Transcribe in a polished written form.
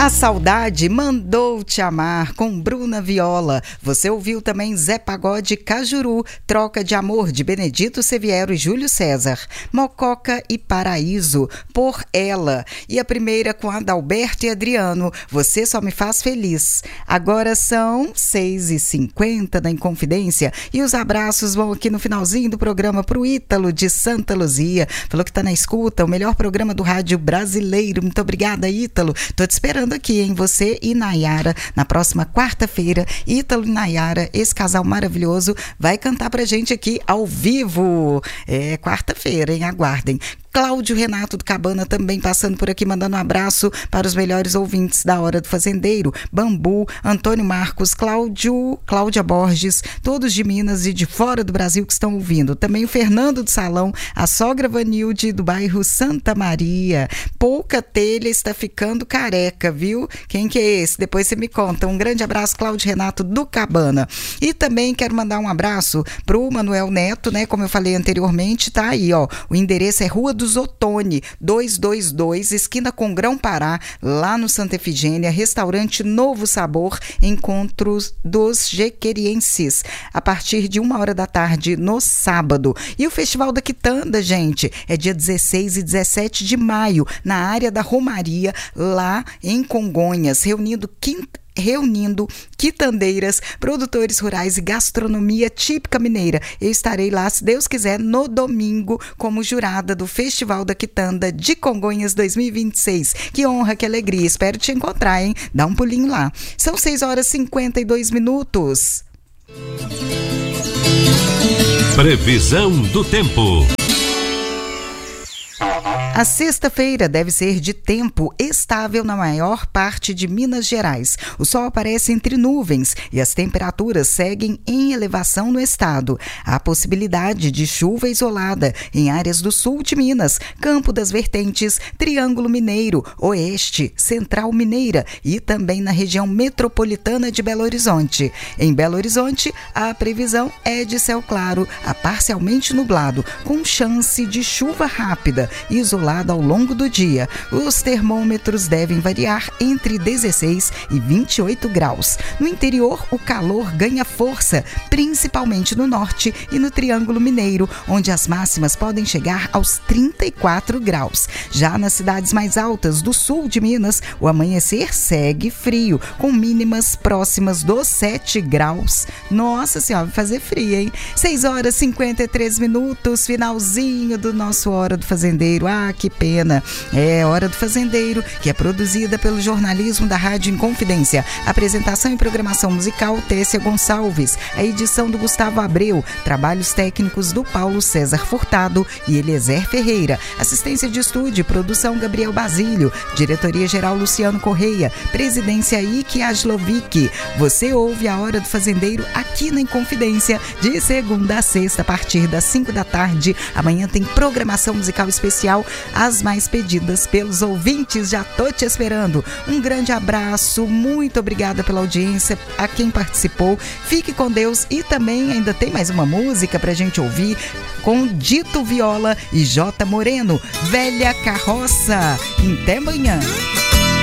A Saudade Mandou Te Amar, com Bruna Viola. Você ouviu também Zé Pagode, Cajuru, Troca de Amor, de Benedito Seviero e Júlio César. Mococa e Paraíso, Por Ela. E a primeira com Adalberto e Adriano, Você Só Me Faz Feliz. Agora são 6h50 da Inconfidência e os abraços vão aqui no finalzinho do programa pro Ítalo de Santa Luzia. Falou que tá na escuta, o melhor programa do rádio brasileiro. Muito obrigada, Ítalo. Tô te esperando aqui, hein? Você e Nayara, na próxima quarta-feira. Ítalo e Nayara, esse casal maravilhoso, vai cantar pra gente aqui ao vivo. É quarta-feira, hein? Aguardem. Cláudio Renato do Cabana também passando por aqui, mandando um abraço para os melhores ouvintes da Hora do Fazendeiro. Bambu, Antônio Marcos, Cláudia Borges, todos de Minas e de fora do Brasil que estão ouvindo. Também o Fernando do Salão, a sogra Vanilde do bairro Santa Maria. Pouca telha está ficando careca, viu? Quem que é esse? Depois você me conta. Um grande abraço, Cláudio Renato do Cabana. E também quero mandar um abraço pro Manuel Neto, né? Como eu falei anteriormente, tá aí, ó. O endereço é Rua do Zotone, 222, esquina com Grão-Pará, lá no Santa Efigênia, restaurante Novo Sabor, Encontros dos Jequerienses, a partir de 1h da tarde no sábado. E o Festival da Quitanda, gente, é dia 16 e 17 de maio, na área da Romaria, lá em Congonhas, reunindo quitandeiras, produtores rurais e gastronomia típica mineira. Eu estarei lá, se Deus quiser, no domingo, como jurada do Festival da Quitanda de Congonhas 2026. Que honra, que alegria. Espero te encontrar, hein? Dá um pulinho lá. São 6h52. Previsão do tempo. A sexta-feira deve ser de tempo estável na maior parte de Minas Gerais. O sol aparece entre nuvens e as temperaturas seguem em elevação no estado. Há possibilidade de chuva isolada em áreas do sul de Minas, Campo das Vertentes, Triângulo Mineiro, Oeste, Central Mineira e também na região metropolitana de Belo Horizonte. Em Belo Horizonte, a previsão é de céu claro a parcialmente nublado, com chance de chuva rápida e isolada ao longo do dia. Os termômetros devem variar entre 16 e 28 graus. No interior, o calor ganha força, principalmente no norte e no Triângulo Mineiro, onde as máximas podem chegar aos 34 graus. Já nas cidades mais altas do sul de Minas, o amanhecer segue frio, com mínimas próximas dos 7 graus. Nossa Senhora, vai fazer frio, hein? 6h53, finalzinho do nosso Hora do Fazendeiro. Ah, que pena. É Hora do Fazendeiro, que é produzida pelo jornalismo da Rádio Inconfidência. Apresentação e programação musical, Tessia Gonçalves. A edição do Gustavo Abreu. Trabalhos técnicos do Paulo César Furtado e Eliezer Ferreira. Assistência de estúdio e produção, Gabriel Basílio. Diretoria-geral, Luciano Correia. Presidência, Ike Aslovic. Você ouve a Hora do Fazendeiro aqui na Inconfidência, de segunda a sexta, a partir das 5 da tarde. Amanhã tem programação musical especial, as mais pedidas pelos ouvintes. Já tô te esperando. Um grande abraço, muito obrigada pela audiência, a quem participou. Fique com Deus e também ainda tem mais uma música pra gente ouvir com Dito Viola e J. Moreno, Velha Carroça. Até amanhã.